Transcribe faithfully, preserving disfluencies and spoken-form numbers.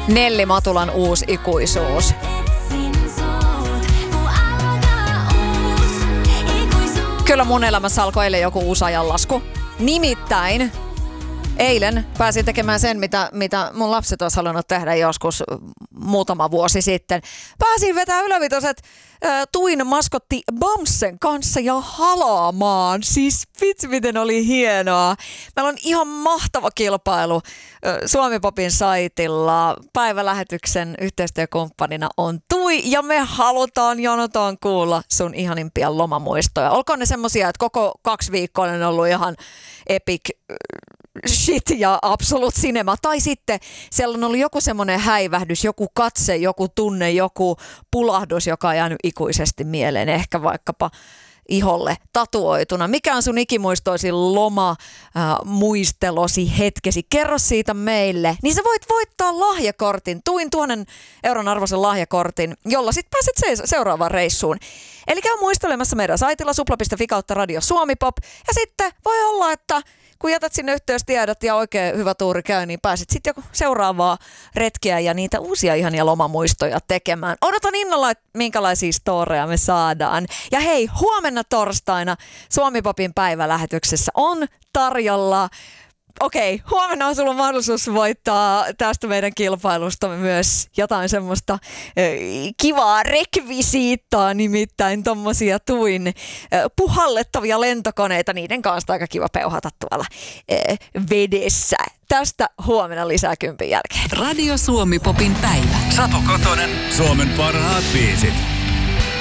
Nelli Matulan uusi ikuisuus. Kyllä mun elämässä alkoi eilen joku uusi ajanlasku. Nimittäin eilen pääsin tekemään sen, mitä, mitä mun lapset olisi halunnut tehdä joskus muutama vuosi sitten. Pääsin vetämään ylävitoset äh, Tuin maskotti Bamsen kanssa ja halaamaan. Siis vitsi, miten oli hienoa. Meillä on ihan mahtava kilpailu äh, Suomi-popin saitilla. Päivälähetyksen yhteistyökumppanina on Tui ja me halutaan jonotaan kuulla sun ihanimpia lomamuistoja. Olkoon ne semmosia, että koko kaksi viikkoa on ollut ihan epic shit ja Absolute Cinema. Tai sitten siellä on ollut joku semmoinen häivähdys, joku katse, joku tunne, joku pulahdus, joka on jäänyt ikuisesti mieleen. Ehkä vaikkapa iholle tatuoituna. Mikä on sun ikimuistoisin loma äh, muistelosi hetkesi? Kerro siitä meille. Niin sä voit voittaa lahjakortin, Tuin tuhannen euron arvoisen lahjakortin, jolla sit pääset se- seuraavaan reissuun. Eli käy muistelemassa meidän saitilla supla piste fi kautta radio Suomipop. Ja sitten voi olla, että kun jätät sinne yhteystiedot ja oikein hyvä tuuri käy, niin pääset sitten joku seuraavaa retkeä ja niitä uusia ihania lomamuistoja tekemään. Odotan innolla, että minkälaisia storeja me saadaan. Ja hei, huomenna torstaina Suomi-popin päivälähetyksessä on tarjolla. Okei, huomenna on sulla mahdollisuus voittaa tästä meidän kilpailusta myös jotain semmoista äh, kivaa rekvisiittaa, nimittäin tommosia Tuin äh, puhallettavia lentokoneita. Niiden kanssa aika kiva peuhata tuolla äh, vedessä. Tästä huomenna lisää kympin jälkeen. Radio Suomi-popin päivä. Satu Kotonen, Suomen parhaat biisit.